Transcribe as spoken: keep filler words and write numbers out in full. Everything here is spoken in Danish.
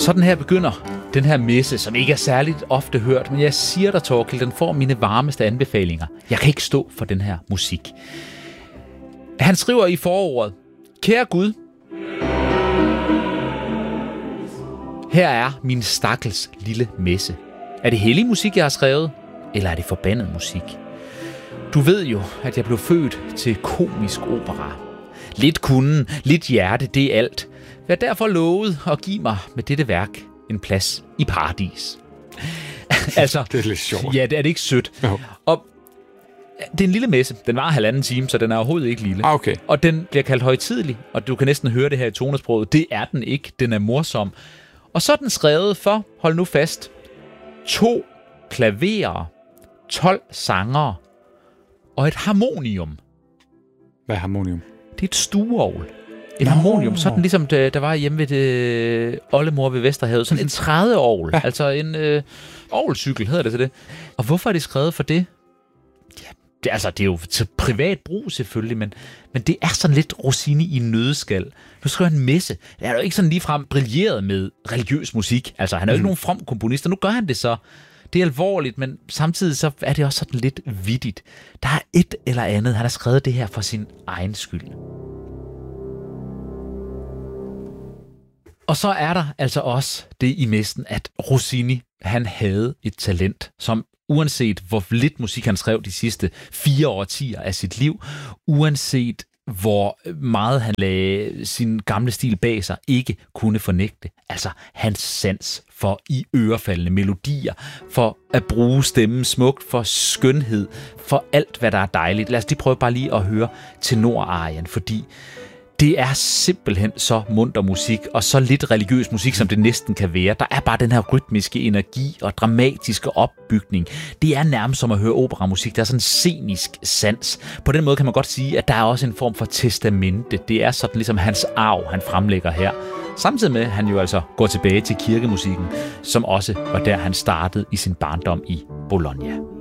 Sådan her begynder den her messe, som ikke er særligt ofte hørt, men jeg siger dig, Torkild, den får mine varmeste anbefalinger. Jeg kan ikke stå for den her musik. Han skriver i forordet: Kære Gud, her er min stakkels lille messe. Er det hellig musik, jeg har skrevet, eller er det forbandet musik? Du ved jo, at jeg blev født til komisk opera. Lidt kunden, lidt hjerte, det er alt. Jeg har derfor lovet at give mig med dette værk en plads i paradis. Altså, det er lidt sjovt. Ja, det er det ikke sødt. Jo. Og det er en lille messe. Den var halvanden time, så den er overhovedet ikke lille. Ah, okay. Og den bliver kaldt højtidelig, og du kan næsten høre det her i tonesproget. Det er den ikke. Den er morsom. Og så er den skrevet for, hold nu fast, to klaverer, tolv sangere og et harmonium. Hvad er harmonium? Det er et stueorgel. Et Nå. harmonium, sådan ligesom det, der var hjemme ved det, oldemor ved Vesterhavet. Sådan en trædeorgel, ja. Altså en øh, orgelcykel hedder det til det. Og hvorfor er det skrevet for det? Ja, det, altså, det er jo til privat brug selvfølgelig, men, men det er sådan lidt Rossini i en nøddeskal. Nu skriver han en messe. Det er jo ikke sådan ligefrem brilleret med religiøs musik. Altså, han er jo ikke mm. nogen from komponist, og nu gør han det så. Det er alvorligt, men samtidig så er det også sådan lidt vittigt. Der er et eller andet. Han har skrevet det her for sin egen skyld. Og så er der altså også det i messen, at Rossini, han havde et talent, som uanset hvor lidt musik han skrev de sidste fire årtier af sit liv, uanset hvor meget han lagde sin gamle stil bag sig, ikke kunne fornægte. Altså hans sans for i ørefaldende melodier, for at bruge stemmen smukt, for skønhed, for alt, hvad der er dejligt. Lad os lige prøve bare lige at høre tenorarien, fordi det er simpelthen så munter musik, og så lidt religiøs musik, som det næsten kan være. Der er bare den her rytmiske energi og dramatiske opbygning. Det er nærmest som at høre operamusik. Der er sådan en scenisk sans. På den måde kan man godt sige, at der er også en form for testamente. Det er sådan ligesom hans arv, han fremlægger her. Samtidig med, at han jo altså går tilbage til kirkemusikken, som også var der, han startede i sin barndom i Bologna.